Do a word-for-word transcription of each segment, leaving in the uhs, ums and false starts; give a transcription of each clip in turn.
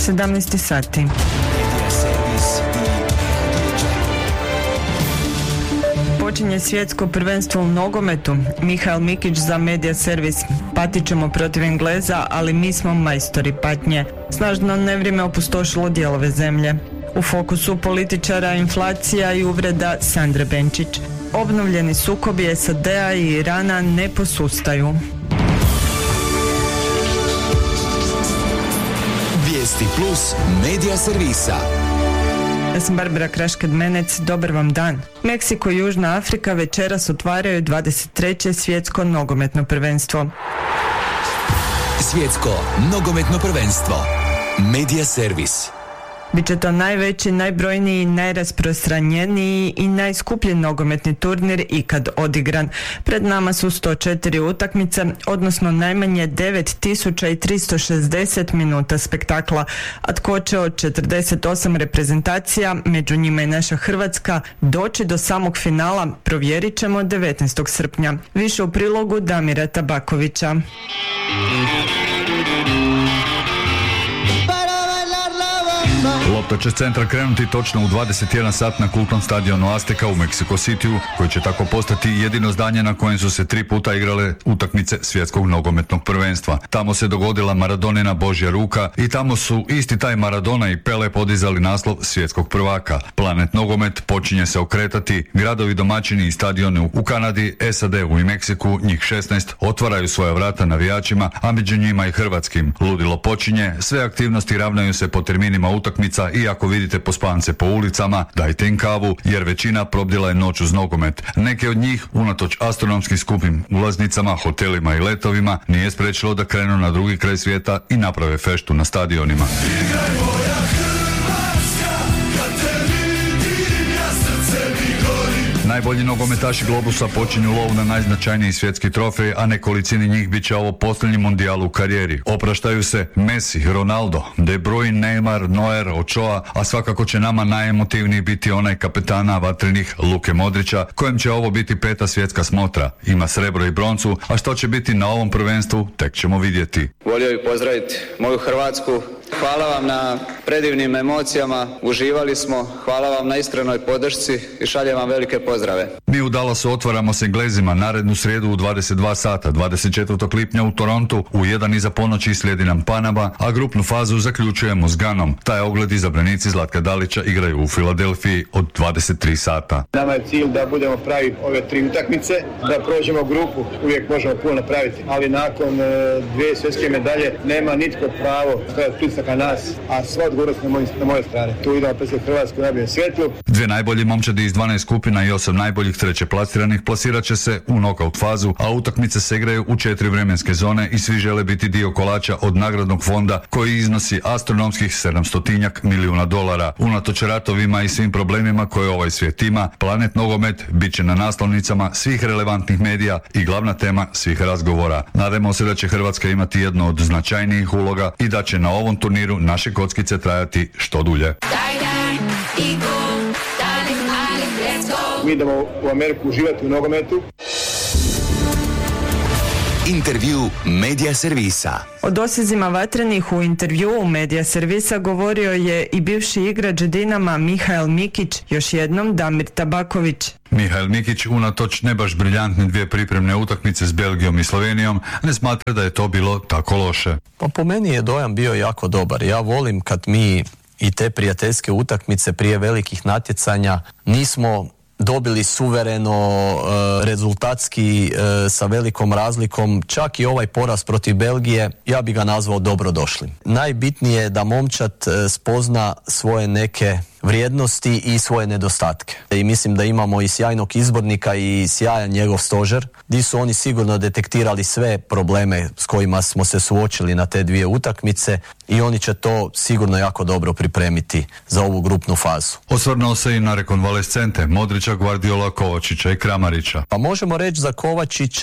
sedamnaest sati. Počinje svjetsko prvenstvo u nogometu. Mihael Mikić za Media Servis. Patit ćemo protiv Engleza, ali mi smo majstori patnje. Snažno nevrijeme opustošilo dijelove zemlje. U fokusu političara inflacija i uvreda Sandre Benčić. Obnovljeni sukobi S A D-a i Irana ne posustaju. Vijesti plus Media Servisa. Ja sam Barbara Krašked-Menec, dobar vam dan. Meksiko i Južna Afrika večeras otvaraju dvadeset treće svjetsko nogometno prvenstvo. Svjetsko nogometno prvenstvo. Media Servis. Biće to najveći, najbrojniji, najrasprostranjeniji i najskuplji nogometni turnir ikad odigran. Pred nama su sto četiri utakmice, odnosno najmanje devet tisuća tristo šezdeset minuta spektakla, a tko će od četrdeset osam reprezentacija, među njima i naša Hrvatska, doći do samog finala, provjerit ćemo devetnaestog srpnja. Više u prilogu Damira Tabakovića. Lopta će s centra krenuti točno u dvadeset jedan sat na kultnom stadionu Azteca u Mexico Cityu, koji će tako postati jedino zdanje na kojem su se tri puta igrale utakmice svjetskog nogometnog prvenstva. Tamo se dogodila Maradonina Božja ruka i tamo su isti taj Maradona i Pele podizali naslov svjetskog prvaka. Planet nogomet počinje se okretati, gradovi domaćini i stadioni u Kanadi, S A D-u i Meksiku, njih šesnaest, otvaraju svoja vrata navijačima, a među njima i hrvatskim. Ludilo počinje, sve aktivnosti ravnaju se po terminima utakmica i ako vidite pospance po ulicama, dajte im kavu, jer većina probdila je noć uz nogomet. Neke od njih, unatoč astronomskim skupim ulaznicama, hotelima i letovima, nije spriječilo da krenu na drugi kraj svijeta i naprave feštu na stadionima. Najbolji nogometaši Globusa počinju lov na najznačajniji svjetski trofej, a nekolicini njih bit će ovo posljednji mondijal u karijeri. Opraštaju se Messi, Ronaldo, De Bruyne, Neymar, Neuer, Ochoa, a svakako će nama najemotivniji biti onaj kapetana vatrenih Luke Modrića, kojem će ovo biti peta svjetska smotra. Ima srebro i broncu, a što će biti na ovom prvenstvu, tek ćemo vidjeti. Volio bih pozdraviti moju Hrvatsku. Hvala vam na predivnim emocijama, uživali smo, hvala vam na iskrenoj podršci i šaljem vam velike pozdrave. Mi u Dallasu otvaramo s Englezima narednu srijedu u dvadeset dva sata, dvadeset četvrtog lipnja u Torontu, u jedan iza ponoći slijedi nam Panama, a grupnu fazu zaključujemo s Ganom. Taj ogled izabranici Zlatka Dalića igraju u Filadelfiji od dvadeset tri sata. Nama je cilj da budemo pravi ove tri utakmice, da prođemo grupu, uvijek možemo puno napraviti, ali nakon e, dvije svjetske medalje nema nitko pravo stojati pritisak nas, a sva odgovornost na, moj, na moje strane. Tu idemo predstaviti Hrvatsku u najboljem svjetlu. Dvije najbolji momčadi iz dvanaest skupina i osam najboljih treće plasiranih plasirat će se u nokaut fazu, a utakmice se igraju u četiri vremenske zone i svi žele biti dio kolača od nagradnog fonda koji iznosi astronomskih sedamstotinjak milijuna dolara. Unatoč ratovima i svim problemima koje ovaj svijet ima, Planet nogomet bit će na naslovnicama svih relevantnih medija i glavna tema svih razgovora. Nadamo se da će Hrvatska imati jednu od značajnijih uloga i da će na ovom turniru naše kockice trajati što dulje. Mi idemo u Ameriku uživati u nogometu. Intervju Media Servisa. O dosezima vatrenih u intervjuu Media Servisa govorio je i bivši igrač Dinama Mihael Mikić, još jednom Damir Tabaković. Mihael Mikić, unatoč ne baš briljantne dvije pripremne utakmice s Belgijom i Slovenijom, ne smatra da je to bilo tako loše. Pa po meni je dojam bio jako dobar. Ja volim kad mi i te prijateljske utakmice prije velikih natjecanja nismo dobili suvereno, e, rezultatski, e, sa velikom razlikom. Čak i ovaj poraz protiv Belgije, ja bi ga nazvao dobrodošlim. Najbitnije je da momčad e, spozna svoje neke vrijednosti i svoje nedostatke. I mislim da imamo i sjajnog izbornika i sjajan njegov stožer, gdje su oni sigurno detektirali sve probleme s kojima smo se suočili na te dvije utakmice i oni će to sigurno jako dobro pripremiti za ovu grupnu fazu. Osvrnuo se i na rekonvalescente Modrića, Guardiola, Kovačića i Kramarića. Pa možemo reći za Kovačića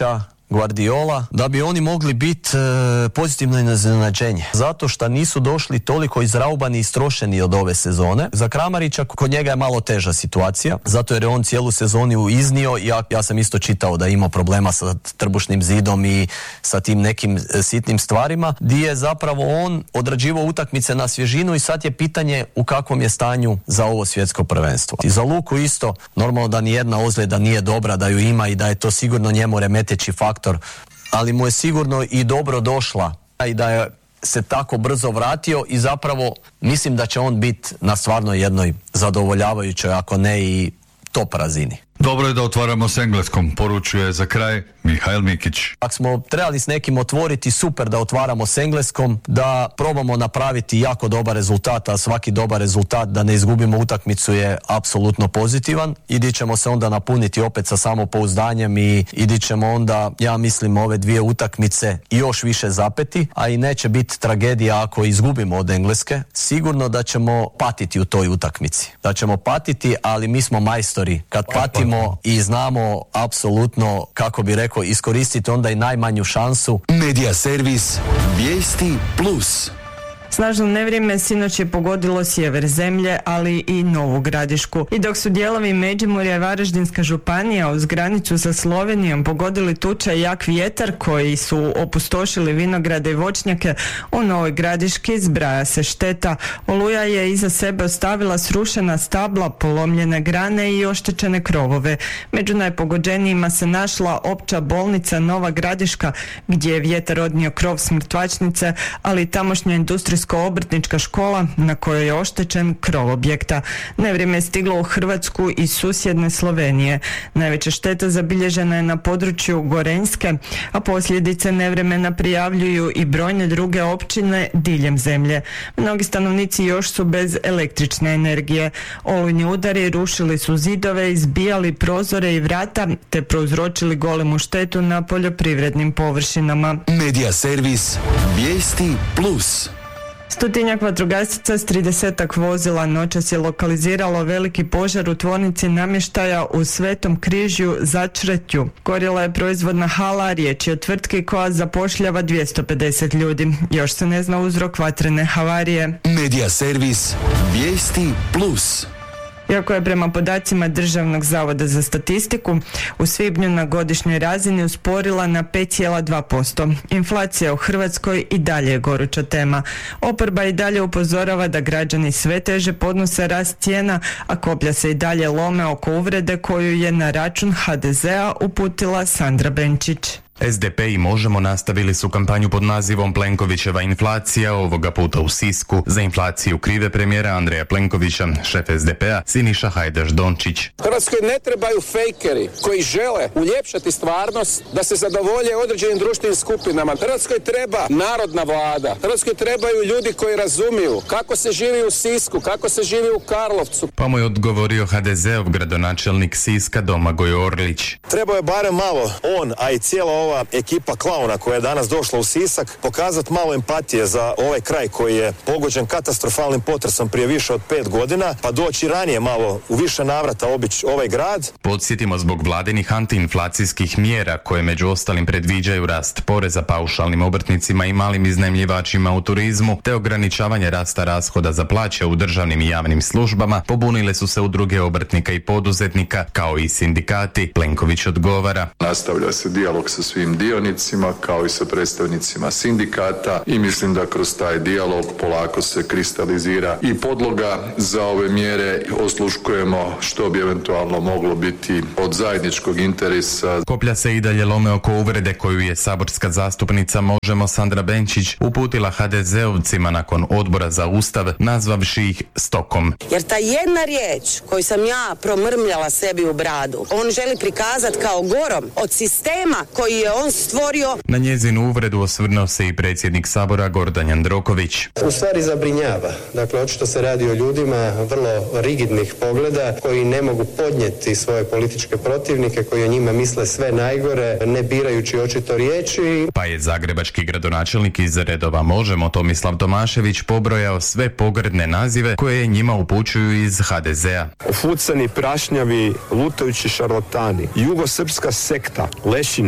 Guardiola, da bi oni mogli biti e, pozitivno iznenađenje. Zato što nisu došli toliko izraubani i istrošeni od ove sezone. Za Kramarića kod njega je malo teža situacija, zato jer je on cijelu sezonu iznio. Ja, ja sam isto čitao da ima problema sa trbušnim zidom i sa tim nekim sitnim stvarima, gdje je zapravo on odrađivao utakmice na svježinu i sad je pitanje u kakvom je stanju za ovo svjetsko prvenstvo. I za Luku isto, normalno da nijedna ozljeda nije dobra, da ju ima i da je to sigurno njemu remeteći faktor, ali mu je sigurno i dobro došla i da je se tako brzo vratio i zapravo mislim da će on biti na stvarno jednoj zadovoljavajućoj, ako ne i top razini. Dobro je da otvaramo s engleskom, poručuje za kraj Mihail Mikić. Ako smo trebali s nekim otvoriti, super da otvaramo s engleskom, da probamo napraviti jako dobar rezultat, a svaki dobar rezultat da ne izgubimo utakmicu je apsolutno pozitivan. I di ćemo se onda napuniti opet sa samopouzdanjem i, i di ćemo onda, ja mislim, ove dvije utakmice još više zapeti, a i neće biti tragedija ako izgubimo od Engleske. Sigurno da ćemo patiti u toj utakmici. Da ćemo patiti, ali mi smo majstori. Kad patimo i znamo apsolutno, kako bi rekao, iskoristiti onda i najmanju šansu. Medija servis Vijesti plus. Snažno nevrijeme sinoć je pogodilo sjever zemlje, ali i Novu Gradišku. I dok su dijelovi Međimurja i Varaždinska županija uz granicu sa Slovenijom pogodili tuča i jak vjetar koji su opustošili vinograde i voćnjake, u Novoj Gradiški zbraja se šteta. Oluja je iza sebe ostavila srušena stabla, polomljene grane i oštećene krovove. Među najpogođenijima se našla opća bolnica Nova Gradiška, gdje je vjetar odnio krov s mrtvačnice, ali i tamošnja industrijska obrtnička škola na kojoj je oštećen krov objekta. Nevrijeme je stiglo u Hrvatsku i susjedne Slovenije. Najveća šteta zabilježena je na području Gorenjske, a posljedice nevremena prijavljuju i brojne druge općine diljem zemlje. Mnogi stanovnici još su bez električne energije. Olujni udari rušili su zidove, izbijali prozore i vrata, te prouzročili golemu štetu na poljoprivrednim površinama. Medija servis Vijesti plus. Stotinjak vatrogasaca s tridesetak vozila noćas je lokaliziralo veliki požar u tvornici namještaja u Svetom Križju Začretju. Gorjela je proizvodna hala, riječ je o tvrtki koja zapošljava dvjesto pedeset ljudi. Još se ne zna uzrok vatrene havarije. Medija servis Vijesti plus. Iako je prema podacima Državnog zavoda za statistiku u svibnju na godišnjoj razini usporila na pet zarez dva posto. Inflacija u Hrvatskoj i dalje je goruća tema. Oporba i dalje upozorava da građani sve teže podnose rast cijena, a koplja se i dalje lome oko uvrede koju je na račun ha de zea uputila Sandra Benčić. es de pe i Možemo nastavili su kampanju pod nazivom Plenkovićeva inflacija, ovoga puta u Sisku. Za inflaciju krive premijera Andreja Plenkovića, šef es de pea Siniša Hajdaš-Dončić. Hrvatskoj ne trebaju fejkeri koji žele uljepšati stvarnost da se zadovolje određenim društvenim skupinama. Hrvatskoj treba narodna vlada. Hrvatskoj trebaju ljudi koji razumiju kako se živi u Sisku, kako se živi u Karlovcu. Pa mu je odgovorio ha de zeov gradonačelnik Siska Domagoj Orlić. Trebao je barem malo on, a i cijela ova ekipa klauna koja je danas došla u Sisak pokazati malo empatije za ovaj kraj koji je pogođen katastrofalnim potresom prije više od pet godina, pa doći ranije malo u više navrata obići ovaj grad. Podsjetimo, zbog vladinih antiinflacijskih mjera koje među ostalim predviđaju rast poreza paušalnim obrtnicima i malim iznajmljivačima u turizmu te ograničavanje rasta rashoda za plaće u državnim i javnim službama, pobunile su se udruge obrtnika i poduzetnika kao i sindikati. Plenković odgovara: nastavlja se dijalog sa svim dionicima kao i sa predstavnicima sindikata i mislim da kroz taj dijalog polako se kristalizira i podloga za ove mjere. Osluškujemo što bi eventualno moglo biti od zajedničkog interesa. Koplja se i dalje lome oko uvrede koju je saborska zastupnica Možemo Sandra Benčić uputila ha de zeovcima nakon odbora za Ustav, nazvavši ih stokom. Jer ta jedna riječ koju sam ja promrmljala sebi u bradu, on želi prikazati kao gorom od sistema koji je on stvorio. Na njezinu uvredu osvrnuo se i predsjednik Sabora Gordan Jandroković. U stvari zabrinjava. Dakle, očito se radi o ljudima vrlo rigidnih pogleda koji ne mogu podnijeti svoje političke protivnike, koji o njima misle sve najgore, ne birajući očito riječi. Pa je zagrebački gradonačelnik iz redova Možemo Tomislav Tomašević pobrojao sve pogrdne nazive koje njima upućuju iz ha de zea. Ofucani, prašnjavi, lutajući šarlatani, jugosrpska sekta, lešinari,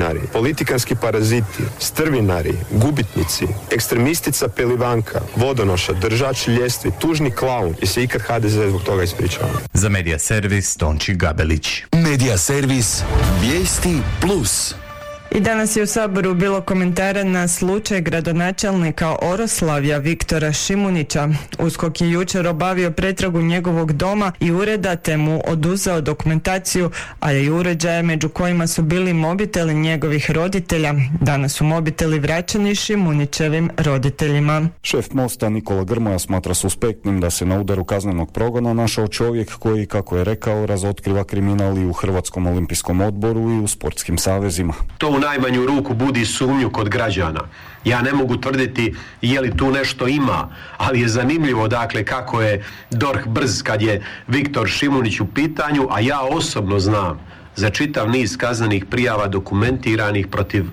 politikanski paraziti, strvinari, gubitnici, ekstremistica Pelivanka, vodonoša, držač ljestvi, tužni klaun. I se ikad ha de ze zbog toga ispričao. Za Medija servis Tonči Gabelić. Medija servis Vijesti plus. I danas je u Saboru bilo komentara na slučaj gradonačelnika Oroslavlja Viktora Šimunića. USKOK je jučer obavio pretragu njegovog doma i ureda te mu oduzeo dokumentaciju, a i uređaje među kojima su bili mobiteli njegovih roditelja. Danas su mobiteli vraćeni Šimunićevim roditeljima. Šef Mosta Nikola Grmoja smatra suspektnim da se na udaru kaznenog progona našao čovjek koji, kako je rekao, razotkriva kriminal i u Hrvatskom olimpijskom odboru i u sportskim savezima. To u najmanju ruku budi sumnju kod građana. Ja ne mogu tvrditi je li tu nešto ima, ali je zanimljivo dakle kako je D O R H brz kad je Viktor Šimunić u pitanju, a ja osobno znam za čitav niz kaznenih prijava dokumentiranih protiv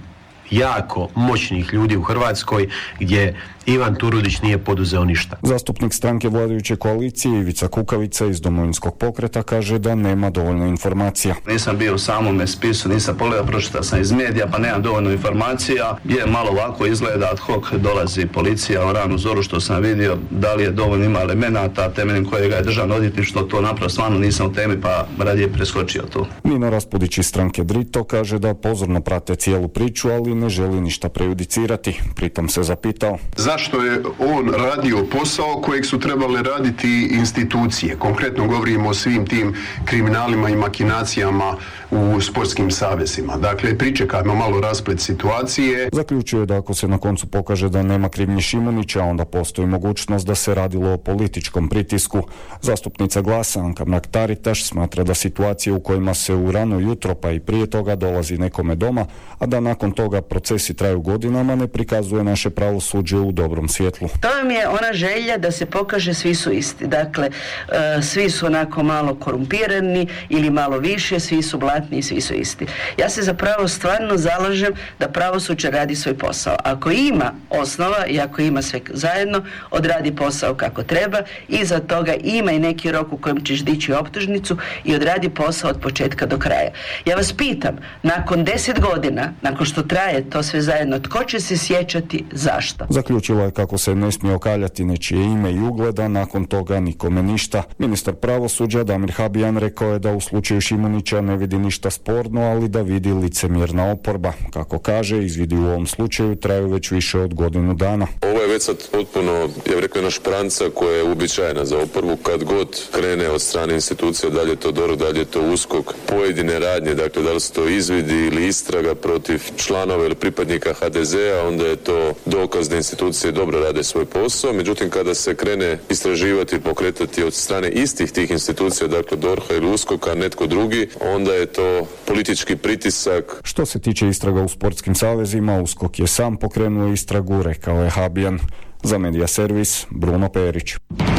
jako moćnih ljudi u Hrvatskoj gdje Ivan Turudić nije poduzeo ništa. Zastupnik stranke vladajuće koalicije Ivica Kukavica iz Domovinskog pokreta kaže da nema dovoljno informacija. Nisam bio u samome spisu, nisam pogledao, pročitao sam iz medija, pa nemam dovoljno informacija. Je malo ovako izgleda ad hoc, dolazi policija u ranu zoru što sam vidio, da li je dovoljno ima elemenata temeljem kojega je državno odvjetništvo to napravo, stvarno nisam u temi pa radije preskočio to. Nino Raspudić iz stranke Drito kaže da pozorno prate cijelu priču, ali ne želi ništa prejudicirati. Pritom se zapitao zašto je on radio posao kojeg su trebale raditi institucije. Konkretno govorimo o svim tim kriminalima i makinacijama u sportskim savezima. Dakle, pričekajmo malo rasplet situacije. Zaključuje da ako se na koncu pokaže da nema krivnje Šimunića, onda postoji mogućnost da se radilo o političkom pritisku. Zastupnica Glasa Anka Mrak-Taritaš smatra da situacije u kojima se u rano jutro pa i prije toga dolazi nekome doma, a da nakon toga procesi traju godinama, ne prikazuje naše pravosuđe u dobrom svjetlu. To vam je ona želja da se pokaže svi su isti. Dakle, e, svi su onako malo korumpirani ili malo više, svi su blatni i svi su isti. Ja se zapravo stvarno zalažem da pravosuđe radi svoj posao. Ako ima osnova i ako ima sve zajedno, odradi posao kako treba, iza toga ima i neki rok u kojem ćeš dići optužnicu i odradi posao od početka do kraja. Ja vas pitam, nakon deset godina, nakon što traje to sve zajedno, tko će se sjećati zašto? Zaključila je kako se ne smije okaljati nečije ime i ugleda, nakon toga nikome ništa. Ministar pravosuđa Damir Habijan rekao je da u slučaju Šimunića ne vidi ništa sporno, ali da vidi licemjerna oporba. Kako kaže, izvidi u ovom slučaju traju već više od godinu dana. Ovo je već sad potpuno, ja bih rekao, jedna špranca koja je uobičajena za oporbu. Kad god krene od strane institucija, dalje to D O R H, dalje to USKOK, pojedine radnje, dakle da li su to izvidi ili istraga protiv članova ili pripadnika ha de zea, onda je to dokaz da institucije dobro rade svoj posao. Međutim, kada se krene istraživati i pokretati od strane istih tih institucija, dakle D O R H-a ili USKOK-a, netko drugi, onda je to politički pritisak. Što se tiče istraga u sportskim savezima, USKOK je sam pokrenuo istragu, rekao je Habijan. Za Medija servis, Bruno Perić.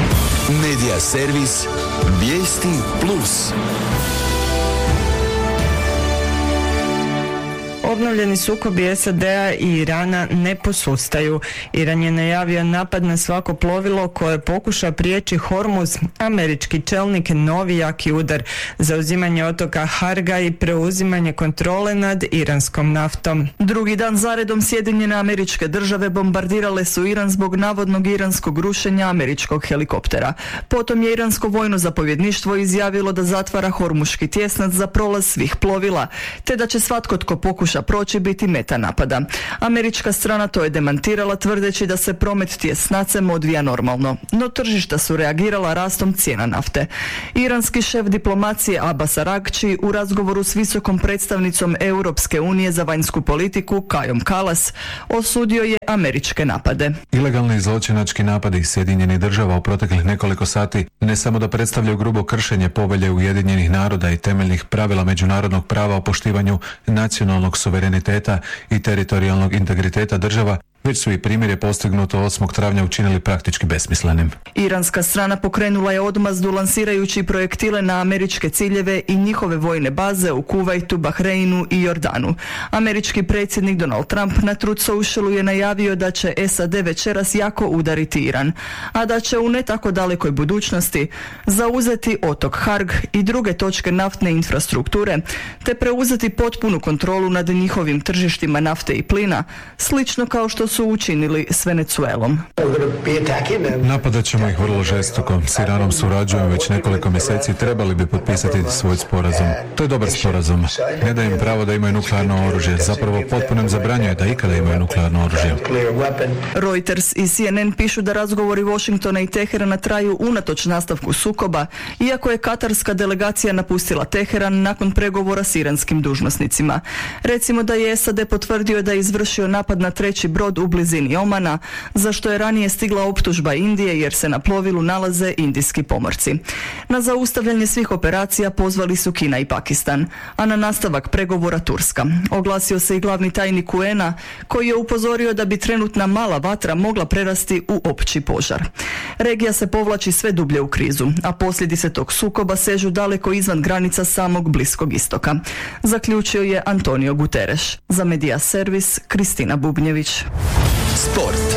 Medija servis, Vijesti plus. Obnovljeni sukobi es a de a i Irana ne posustaju. Iran je najavio napad na svako plovilo koje pokuša prijeći Hormuz. Američki čelnik novi jaki udar, zauzimanje otoka Harga i preuzimanje kontrole nad iranskom naftom. Drugi dan zaredom Sjedinjene Američke Države bombardirale su Iran zbog navodnog iranskog rušenja američkog helikoptera. Potom je iransko vojno zapovjedništvo izjavilo da zatvara Hormuški tjesnac za prolaz svih plovila, te da će svatko tko pokuša proći biti meta napada. Američka strana to je demantirala tvrdeći da se promet tjesnacem odvija normalno, no tržišta su reagirala rastom cijena nafte. Iranski šef diplomacije Abbas Aragči u razgovoru s visokom predstavnicom Europske unije za vanjsku politiku Kajom Kalas osudio je američke napade. Ilegalni zločinački napadi Sjedinjenih država u proteklih nekoliko sati ne samo da predstavljaju grubo kršenje povelje Ujedinjenih naroda i temeljnih pravila međunarodnog prava o poštivanju nacionalnog suvereniteta i teritorijalnog integriteta država, već su i primjer postignuto osmog travnja učinili praktički besmislenim. Iranska strana pokrenula je odmazdu lansirajući projektile na američke ciljeve i njihove vojne baze u Kuvajtu, Bahreinu i Jordanu. Američki predsjednik Donald Trump na Truth Socialu je najavio da će S A D večeras jako udariti Iran, a da će u ne tako dalekoj budućnosti zauzeti otok Harg i druge točke naftne infrastrukture, te preuzeti potpunu kontrolu nad njihovim tržištima nafte i plina, slično kao što su učinili s Venezuelom. Napadat ćemo ih vrlo žestoko. S Iranom surađujemo već nekoliko mjeseci, trebali bi potpisati svoj sporazum. To je dobar sporazum. Ne daje im pravo da imaju nuklearno oružje. Zapravo potpuno im zabranjuje da ikada imaju nuklearno oružje. Reuters i C N N pišu da razgovori Washingtona i Teherana traju unatoč nastavku sukoba, iako je katarska delegacija napustila Teheran nakon pregovora s iranskim dužnosnicima. Recimo da je S A D potvrdio da je izvršio napad na treći brod u blizini Omana, za što je ranije stigla optužba Indije jer se na plovilu nalaze indijski pomorci. Na zaustavljanje svih operacija pozvali su Kina i Pakistan, a na nastavak pregovora Turska. Oglasio se i glavni tajnik U N-a koji je upozorio da bi trenutna mala vatra mogla prerasti u opći požar. Regija se povlači sve dublje u krizu, a posljedice tog sukoba sežu daleko izvan granica samog Bliskog istoka, zaključio je Antonio Guterres. Za Media Servis, Kristina Bubnjević. Sport.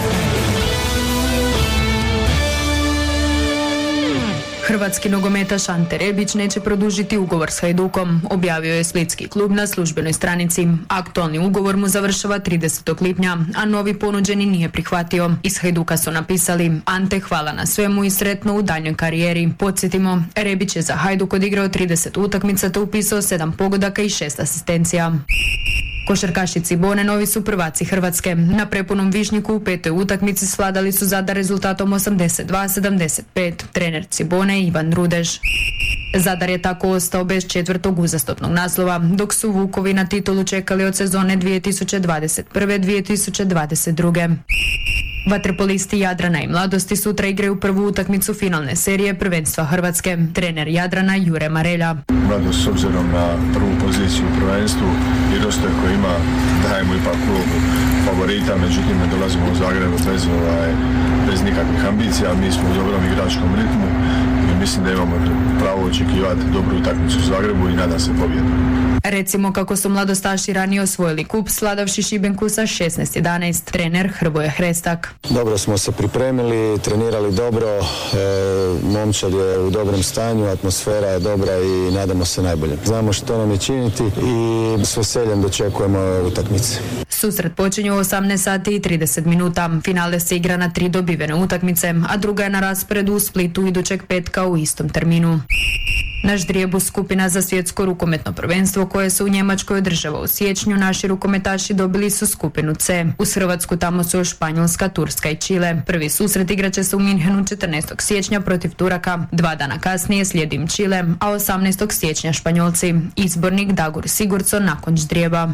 Hrvatski nogometaš Ante Rebić neće produžiti ugovor s Hajdukom, objavio je splitski klub na službenoj stranici. Aktualni ugovor mu završava tridesetog lipnja, a novi ponuđeni nije prihvatio. Iz Hajduka su napisali: Ante, hvala na svemu i sretno u daljnjoj karijeri. Podsjetimo, Rebić je za Hajduk odigrao trideset utakmica te upisao sedam pogodaka i šest asistencija. Košarkaši Cibone novi su prvaci Hrvatske. Na prepunom Višnjiku u petoj utakmici svladali su Zadar rezultatom osamdeset dva sedamdeset pet. Trener Cibone Ivan Rudež. Zadar je tako ostao bez četvrtog uzastopnog naslova, dok su Vukovi na titulu čekali od sezone dvije tisuće dvadeset prve dvije tisuće dvadeset druge. Vaterpolisti Jadrana i Mladosti sutra igraju prvu utakmicu finalne serije prvenstva Hrvatske. Trener Jadrana Jure Marelja. Mladost s obzirom na prvu poziciju u prvenstvu i roster koji ima, dajemo ipak ulogu favorita, međutim ne dolazimo u Zagreb bez, ovaj, bez nikakvih ambicija, mi smo u dobrom igračkom ritmu i mislim da imamo pravo očekivati dobru utakmicu u Zagrebu i nadam se pobjedu. Recimo kako su mladostaši ranije osvojili kup sladavši Šibenku sa šesnaest jedanaest. Trener Hrvoje Hrestak. Dobro smo se pripremili, trenirali dobro, e, momčad je u dobrom stanju, atmosfera je dobra i nadamo se najbolje. Znamo što nam je činiti i s veseljem dočekujemo ove utakmice. Susret počinje u osamnaest sati i trideset minuta. Finale se igra na tri dobivene utakmice, a druga je na rasporedu u Splitu idućeg petka u istom terminu. Naš Drijebus, skupina za svjetsko rukometno prvenstvo koje se u Njemačkoj održava u siječnju, naši rukometaši dobili su skupinu C. Uz Hrvatsku tamo su još Španjolska, Turska i Čile. Prvi susret igraće se u Minhenu četrnaestog siječnja protiv Turaka. Dva dana kasnije slijedi im Čile, a osamnaestog siječnja Španjolci. Izbornik Dagur Sigurdsson nakon Ždrijeba.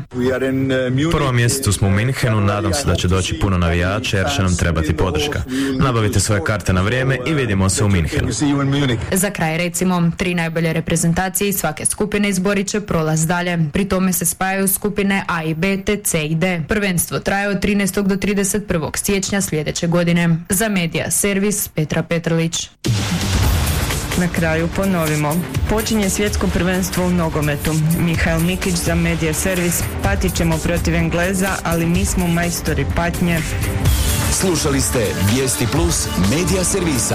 U prvom mjesecu smo u Minhenu, nadam se da će doći puno navijača jer će nam trebati podrška. Nabavite svoje karte na vrijeme i vidimo se u Minhenu. Za kraj recimo, tri najbolje reprezentacije iz svake skupine izborit će prolaz dalje. Pri tome se spajaju skupine A i B te C i D. Prvenstvo traje od trinaestog do trideset prvog siječnja sljedeće godine. Za Media Servis, Petra Petrlić. Na kraju ponovimo. Počinje svjetsko prvenstvo u nogometu. Mihael Mikić za Media Servis. Patit ćemo protiv Engleza, ali mi smo majstori patnje. Slušali ste Vijesti Plus Media Servisa.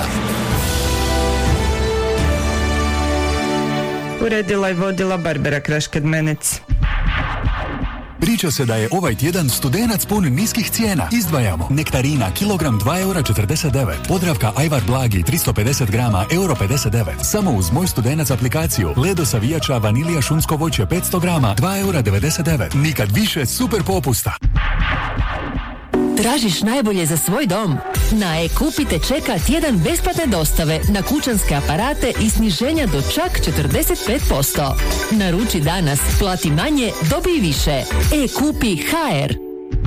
Uredila i vodila Barbara Krašked-Menec. Priča se da je ovaj tjedan Studenac pun niskih cijena. Izdvajamo nektarina kilogram dva eura četrdeset devet, Podravka Ajvar Blagi tristo pedeset grama euro pedeset devet. Samo uz Moj Studenac aplikaciju Ledo savijača vanilija šumsko voće petsto grama dva eura devedeset devet. Nikad više super popusta. Tražiš najbolje za svoj dom? Na e-Kupi te čeka tjedan besplatne dostave na kućanske aparate i sniženja do čak četrdeset pet posto. Naruči danas, plati manje, dobij više. e-Kupi ha er.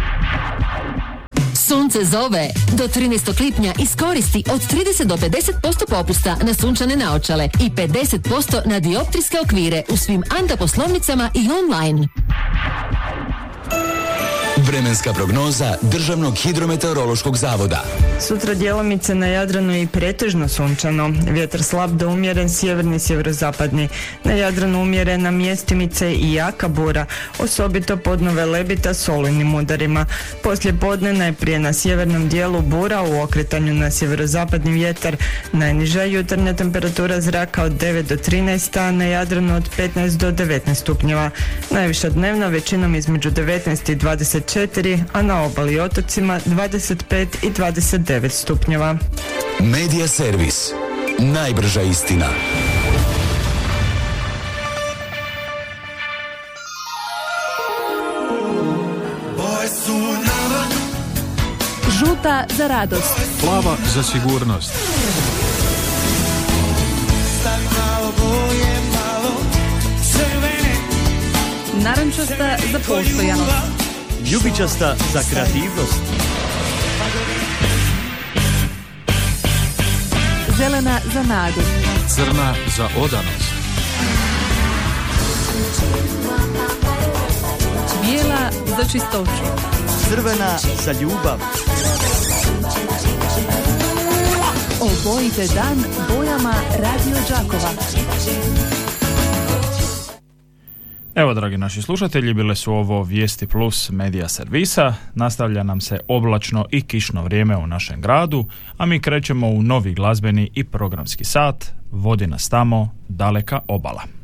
Sunce zove. Do trinaestog lipnja iskoristi od trideset do pedeset posto popusta na sunčane naočale i pedeset posto na dioptrijske okvire u svim Anta poslovnicama i online. Vremenska prognoza Državnog hidrometeorološkog zavoda. Sutra djelomice na Jadranu i pretežno sunčano. Vjetar slab do umjeren sjeverni sjeverozapadni. Na Jadranu umjerena mjestimice i jaka bura, osobito pod Velebita s olujnim udarima. Poslije podne najprije na sjevernom dijelu bura u okretanju na sjeverozapadni vjetar. Najniža jutarnja temperatura zraka od devet do trinaest, a na Jadranu od petnaest do devetnaest stupnjeva. Najviša dnevna većinom između devetnaest i dvadeset četiri, a na obali i otocima dvadeset pet i dvadeset devet stupnjeva. Medija servis. Najbrža istina. Žuta za radost. Plava za sigurnost. Narančasta za postojanost. Ljubičasta za kreativnost. Zelena za nadu. Crna za odanost. Bijela za čistoću. Crvena za ljubav. Obojite dan bojama Radio Đakova. Evo, dragi naši slušatelji, bile su ovo Vijesti plus medija servisa. Nastavlja nam se oblačno i kišno vrijeme u našem gradu, a mi krećemo u novi glazbeni i programski sat. Vodi nas tamo daleka obala.